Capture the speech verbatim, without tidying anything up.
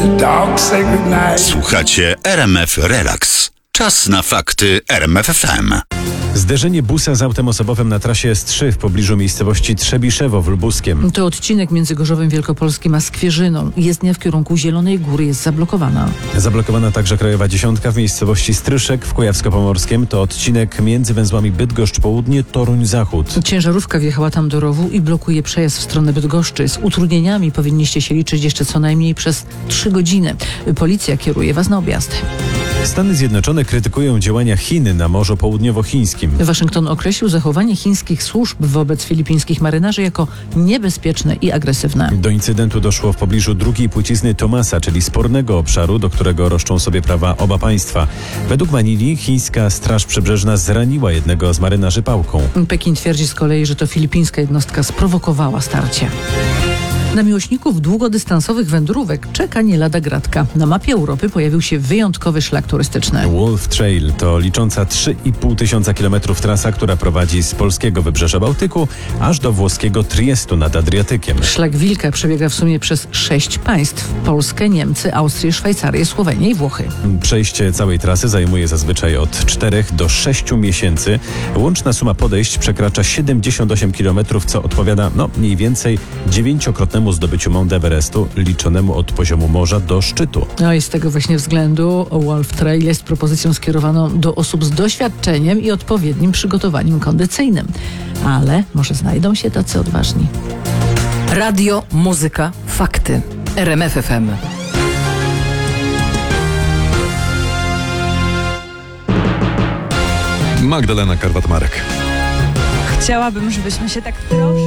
the dog say goodnight. Słuchacie R M F Relax. Czas na fakty R M F F M. Zderzenie busa z autem osobowym na trasie S trzy w pobliżu miejscowości Trzebiszewo w Lubuskiem. To odcinek między Gorzowem Wielkopolskim a Skwierzyną. Jezdnia w kierunku Zielonej Góry jest zablokowana. Zablokowana także krajowa dziesiątka w miejscowości Stryszek w Kujawsko-Pomorskiem. To odcinek między węzłami Bydgoszcz Południe, Toruń Zachód. Ciężarówka wjechała tam do rowu i blokuje przejazd w stronę Bydgoszczy. Z utrudnieniami powinniście się liczyć jeszcze co najmniej przez trzy godziny. Policja kieruje was na objazd. Stany Zjednoczone krytykują działania Chin na Morzu Południowochińskim. Waszyngton określił zachowanie chińskich służb wobec filipińskich marynarzy jako niebezpieczne i agresywne. Do incydentu doszło w pobliżu drugiej płcizny Thomasa, czyli spornego obszaru, do którego roszczą sobie prawa oba państwa. Według Manili chińska Straż Przybrzeżna zraniła jednego z marynarzy pałką. Pekin twierdzi z kolei, że to filipińska jednostka sprowokowała starcie. Na miłośników długodystansowych wędrówek czeka nie lada gratka. Na mapie Europy pojawił się wyjątkowy szlak turystyczny. Wolf Trail to licząca trzy i pół tysiąca kilometrów trasa, która prowadzi z polskiego wybrzeża Bałtyku aż do włoskiego Triestu nad Adriatykiem. Szlak Wilka przebiega w sumie przez sześć państw: Polskę, Niemcy, Austrię, Szwajcarię, Słowenię i Włochy. Przejście całej trasy zajmuje zazwyczaj od czterech do sześciu miesięcy. Łączna suma podejść przekracza siedemdziesiąt osiem kilometrów, co odpowiada no mniej więcej dziewięciokrotnemu zdobyciu Mount Everestu, liczonemu od poziomu morza do szczytu. No i z tego właśnie względu Wolf Trail jest propozycją skierowaną do osób z doświadczeniem i odpowiednim przygotowaniem kondycyjnym. Ale może znajdą się tacy odważni. Radio, muzyka, fakty. R M F F M. Magdalena Karwat-Marek. Chciałabym, żebyśmy się tak troszkę